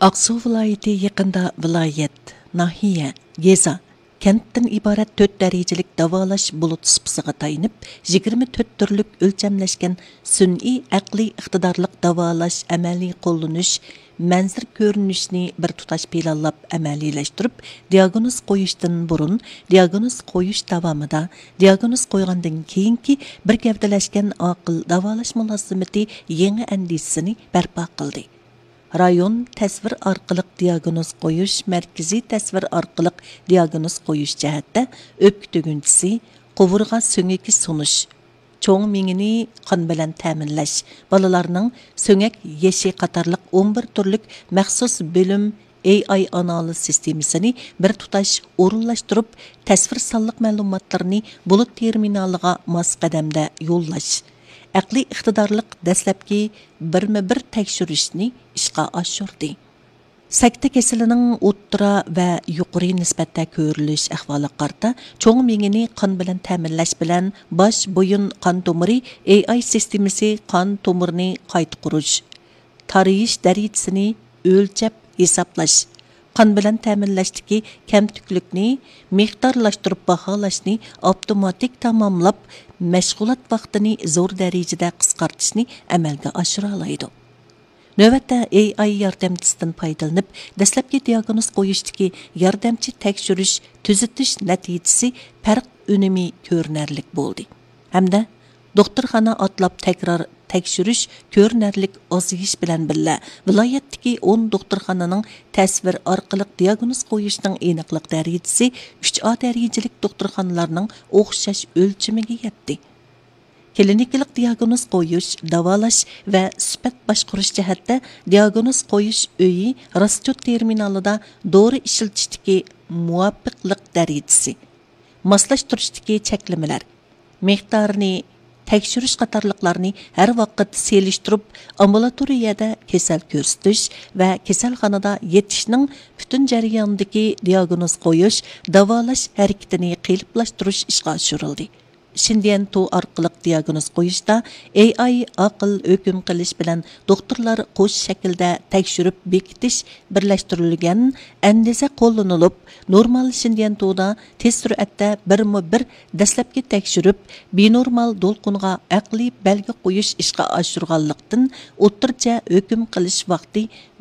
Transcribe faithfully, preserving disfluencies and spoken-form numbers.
Aqsu viloyati yaqinda viloyat, nahiya, yeza, kentdan iborat to'rt darajalik davolash bulut sipasiga tayinib, yigirma to'rt turlik o'lchamlashgan sun'iy aqliy iqtidorliq davolash amaliy qo'llanish manzir ko'rinishni bir tutash planlab amaliyleştirib, diagnoz qo'yishdan burun, diagnoz qo'yish davomida, diagnoz qo'ygandan keyinki bir gavdalashgan aql davolash munosamati yangi andisini barpo qildi. Rayon tasvir orqali diagnoz qo'yish, markaziy tasvir orqali diagnoz qo'yish jihatda o'pka tugunchisi, qovurg'a so'ngaki sunish, cho'ng mingini qon bilan ta'minlash, bolalarning so'ngak yeshi qatorliq o'n bir turlik maxsus bo'lim A I analiz sistemasini bir tutash o'rinlashtirib, tasvir sonliq ma'lumotlarni bulut terminaliga mos qadamda yo'llash. Aqliy iqtidorliq dastlabki birma-bir tekshirishni ishga oshirdi. Sakta kasalining o'ttira va yuqori nisbatda ko'rilish ahvoli qarta, cho'ng mingini qon bilan ta'minlash bilan bosh bo'yin qon tomiri A I sistemasi qon tomirini qayta qurish, tariyish darajasini o'lchab hisoblash, qon bilan ta'minlashdagi kamtuklikni miqdorlashtirib baholashni avtomatik tamomlab, mashg'ulot vaqtini zo'r darajada qisqartishni amalga oshira oladi. Növbətdə A I yordamchisidan foydalanib, dastlabki diagnoz qo'yishdagi yordamchi tekshirish, tuzatish natijasi farq unumi ko'rinarlik bo'ldi. Hamda doktorxona atlab takror tekshirish ko'rinarlik oziyish bilan birga viloyatdagi o'n doktorxonaning tasvir orqali diagnoz qo'yishning aniqlik darajasi uch A darajalik doktorxonalarning o'xshash o'lchamiga yetdi. Klinikalik diagnoz qo'yish, davolash va sifat boshqarish jihatda diagnoz qo'yish uyi raschot terminalida dori ishlatishdagi muvofiqlik darajasi, moslashtirishdagi cheklamalar, miqdorini tekshirish qatorliqlarni har vaqt selishtirib, ambulatoriyada kasal ko'rsatish va kasalxonada yetishning butun jarayonidagi diagnoz qo'yish, davolash harakatini qiyinlashtirish ishga oshirildi. Şindiyen to orqali diagnoz qo'yishda A I aql hukm qilish bilan doktorlar qo'sh shaklda tekshirib bekitish birlashtirilgan andisa qo'llanilib, normal Şindiyen to'da tez sur'atda birma bir dastlabki tekshirib, benormal to'lqinga aqliy belgi qo'yish ishga oshirganlikdan o'tircha hukm qilish vaqti